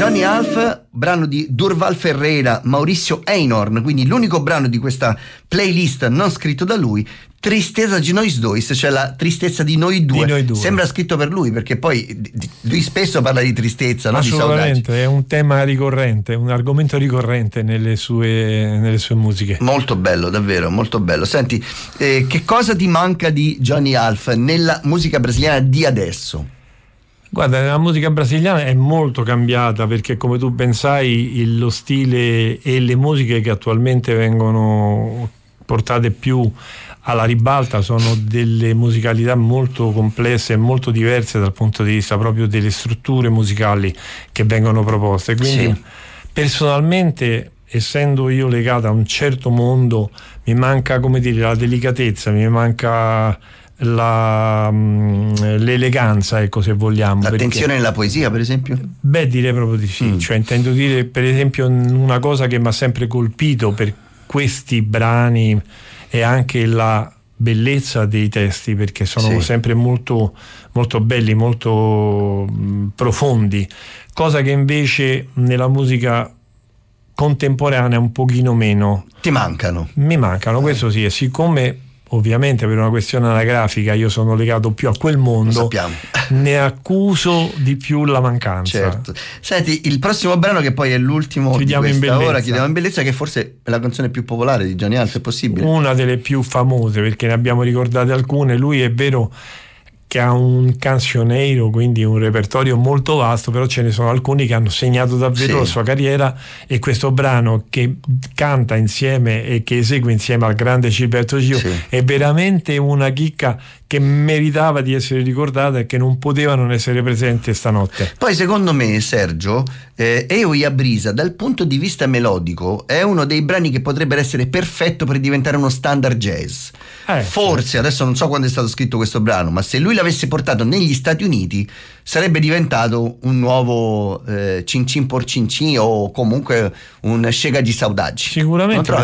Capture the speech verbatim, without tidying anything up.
Johnny Half, brano di Durval Ferreira, Maurizio Einhorn, quindi l'unico brano di questa playlist non scritto da lui. Tristeza de nós dois, cioè la tristezza di noi due. Di noi due. Sembra scritto per lui, perché poi lui spesso parla di tristezza, no? Assolutamente, di saudade. È un tema ricorrente, un argomento ricorrente nelle sue, nelle sue musiche. Molto bello, davvero, molto bello. Senti, eh, che cosa ti manca di Johnny Half nella musica brasiliana di adesso? Guarda, la musica brasiliana è molto cambiata, perché come tu ben sai il- lo stile e le musiche che attualmente vengono portate più alla ribalta sono delle musicalità molto complesse e molto diverse dal punto di vista proprio delle strutture musicali che vengono proposte. Quindi Sì. personalmente, essendo io legato a un certo mondo, mi manca, come dire, la delicatezza, mi manca la, mh, l'eleganza, ecco, se vogliamo. L'attenzione perché- nella poesia, per esempio? Beh, direi proprio di sì. Mm. Cioè, intendo dire, per esempio, una cosa che mi ha sempre colpito per questi brani è anche la bellezza dei testi, perché sono Sì. sempre molto, molto belli, molto mh, profondi, cosa che invece nella musica contemporanea un pochino meno Ti mancano? mi mancano. Questo sì, e siccome ovviamente per una questione anagrafica io sono legato più a quel Lo mondo, sappiamo. ne accuso di più la mancanza. Certo. Senti, il prossimo brano, che poi è l'ultimo Chiudiamo di in questa bellezza. ora, Chiudiamo in bellezza, che forse è la canzone più popolare di Johnny Half, è possibile? Una delle più famose, perché ne abbiamo ricordate alcune. Lui è vero che ha un cancioneiro, quindi un repertorio molto vasto, però ce ne sono alcuni che hanno segnato davvero Sì. la sua carriera, e questo brano che canta insieme e che esegue insieme al grande Gilberto Gil Sì. è veramente una chicca che meritava di essere ricordata e che non poteva non essere presente stanotte. Poi secondo me, Sergio, eh, Eu e a Brisa, dal punto di vista melodico, è uno dei brani che potrebbe essere perfetto per diventare uno standard jazz. Eh, Forse, adesso non so quando è stato scritto questo brano, ma se lui l'avesse portato negli Stati Uniti sarebbe diventato un nuovo eh, Cin Cin por Cin Cin, o comunque un Chega de Saudade. Sicuramente. Non trovi?